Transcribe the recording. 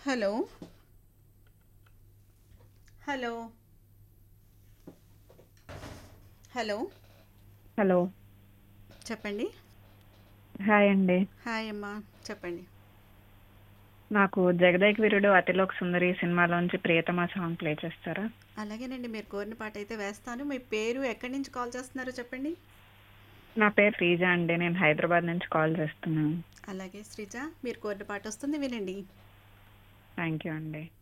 Hello. Hello. Hello. Hello. చెప్పండి. Hi అండి. Hi అమ్మా. చెప్పండి. నాకు 'జగదేక వీరుడు అతిలోక సుందరి' సినిమాలోంచి 'ప్రియతమా' సాంగ్ ప్లే చేస్తారా? అలాగేనండి, మీరు కోరిన పాట అయితే వేస్తాను. మీ పేరు ఎక్కడి నుంచి కాల్ చేస్తున్నారో చెప్పండి. నా పేరు శ్రీజ అండి. నేను హైదరాబాద్ నుంచి కాల్ చేస్తున్నాను. అలాగే శ్రీజ, మీరు కోరిన పాట వస్తుంది, వినండి. థ్యాంక్ యూ అండి.